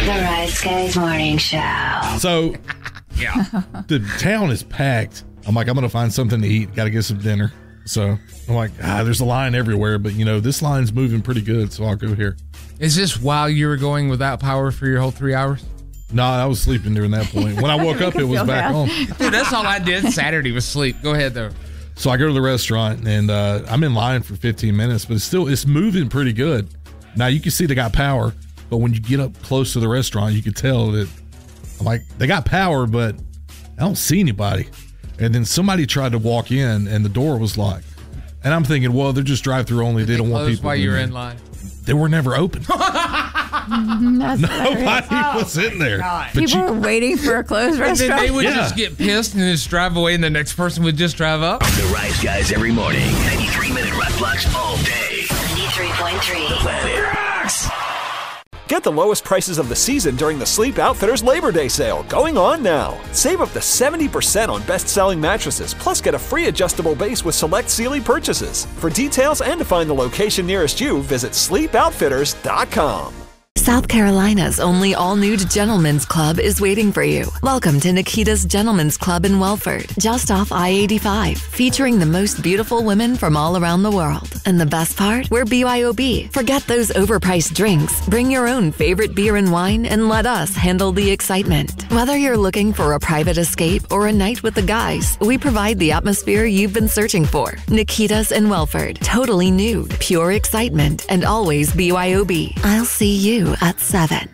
The Rise Guys Morning Show. So, Yeah. the town is packed. I'm like, I'm going to find something to eat. Got to get some dinner. So, I'm like, there's a line everywhere. But, this line's moving pretty good. So, I'll go here. Is this while you were going without power for your whole 3 hours? No, I was sleeping during that point. When I woke up, it was back on. Dude, that's all I did Saturday was sleep. Go ahead, though. So, I go to the restaurant, and I'm in line for 15 minutes. But it's moving pretty good. Now, you can see they got power. But when you get up close to the restaurant, you could tell that, I'm like, they got power, but I don't see anybody. And then somebody tried to walk in, and the door was locked. And I'm thinking, well, they're just drive-through only. They don't want people. While you were in line. They were never open. That's Nobody was in there. But People were waiting for a closed And then restaurant. they would just get pissed and just drive away, and the next person would just drive up. The Rise Guys every morning. 93-minute rock blocks all day. 93.3. The Planet Rocks. Get the lowest prices of the season during the Sleep Outfitters Labor Day sale, going on now. Save up to 70% on best-selling mattresses, plus get a free adjustable base with select Sealy purchases. For details and to find the location nearest you, visit sleepoutfitters.com. South Carolina's only all-nude gentlemen's club is waiting for you. Welcome to Nikita's Gentlemen's Club in Welford, just off I-85, featuring the most beautiful women from all around the world. And the best part? We're BYOB. Forget those overpriced drinks. Bring your own favorite beer and wine and let us handle the excitement. Whether you're looking for a private escape or a night with the guys, we provide the atmosphere you've been searching for. Nikita's in Welford. Totally nude, pure excitement, and always BYOB. I'll see you at 7.